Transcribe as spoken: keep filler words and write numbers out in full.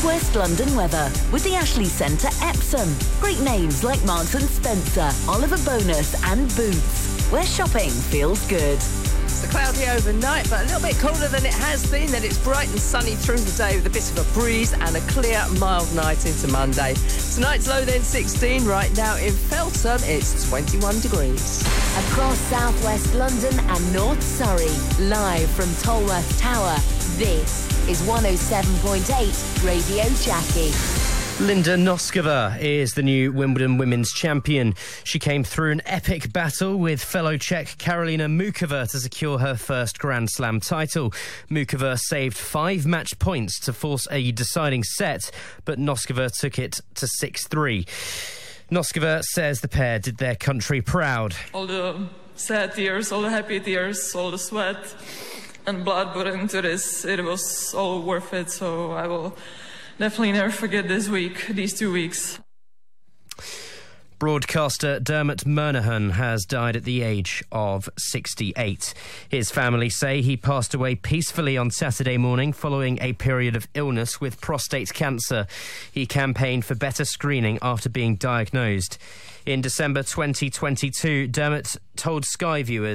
South West London weather with the Ashley Centre Epsom. Great names like Marks and Spencer, Oliver Bonus and Boots, where shopping feels good. It's cloudy overnight, but a little bit cooler than it has been. Then it's bright and sunny through the day with a bit of a breeze and a clear, mild night into Monday. Tonight's low then sixteen. Right now in Feltham, it's twenty-one degrees. Across South West London and North Surrey, live from Tolworth Tower, this is one oh seven point eight Radio Jackie. Linda Noskova is the new Wimbledon women's champion. She came through an epic battle with fellow Czech Karolina Muchova to secure her first Grand Slam title. Muchova saved five match points to force a deciding set, but Noskova took it to six three. Noskova says the pair did their country proud. All the sad tears, all the happy tears, all the sweat and blood put into this, it was all worth it, so I will definitely never forget this week, these two weeks. Broadcaster Dermot Murnaghan has died at the age of sixty-eight. His family say he passed away peacefully on Saturday morning following a period of illness with prostate cancer. He campaigned for better screening after being diagnosed. In December twenty twenty-two, Dermot told Sky viewers